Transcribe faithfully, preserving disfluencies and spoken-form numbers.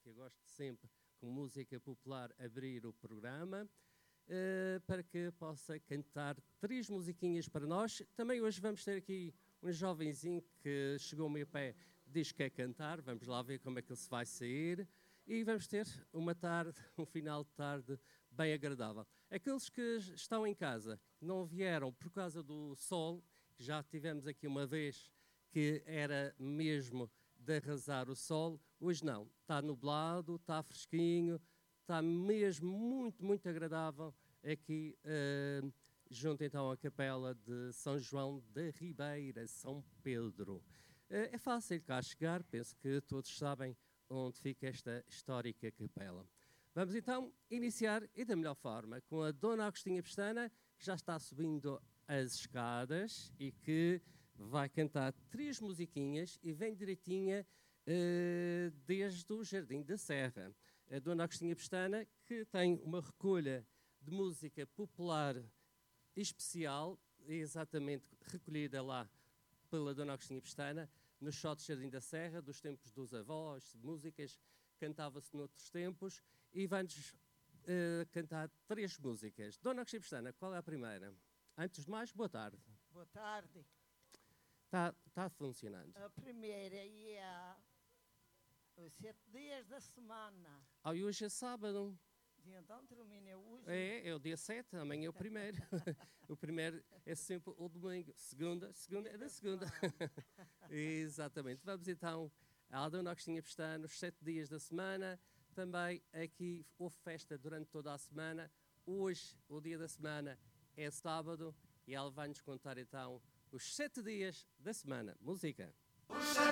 que eu gosto sempre, com música popular, abrir o programa, uh, para que possa cantar três musiquinhas para nós. Também hoje vamos ter aqui um jovenzinho que chegou ao meu pé, diz que quer cantar, vamos lá ver como é que ele se vai sair. E vamos ter uma tarde, um final de tarde bem agradável. Aqueles que estão em casa, não vieram por causa do sol, que já tivemos aqui uma vez que era mesmo de arrasar o sol, hoje não. Está nublado, está fresquinho, está mesmo muito, muito agradável aqui, uh, junto então à capela de São João da Ribeira, São Pedro. Uh, é fácil cá chegar, penso que todos sabem onde fica esta histórica capela. Vamos então iniciar, e da melhor forma, com a Dona Agostinha Pestana, que já está subindo as escadas e que vai cantar três musiquinhas e vem direitinha uh, desde o Jardim da Serra. A Dona Agostinha Pestana, que tem uma recolha de música popular especial, exatamente recolhida lá pela Dona Agostinha Pestana, no Shot Jardim da Serra, dos tempos dos avós, músicas, cantava-se noutros tempos, e vai-nos uh, cantar três músicas. Dona Agostinha Pestana, qual é a primeira? Antes de mais, boa tarde. Boa tarde. Está tá funcionando. A primeira é os sete dias da semana. Ah, e hoje é sábado. E então termina hoje. É, é o dia sete, amanhã é o primeiro. O primeiro é sempre o domingo. Segunda, segunda é da segunda. Exatamente. Vamos então à Dona Agostinha Pestana, os sete dias da semana. Também aqui houve festa durante toda a semana. Hoje, o dia da semana, é sábado e ela vai-nos contar então os sete dias da semana. Música. Os sete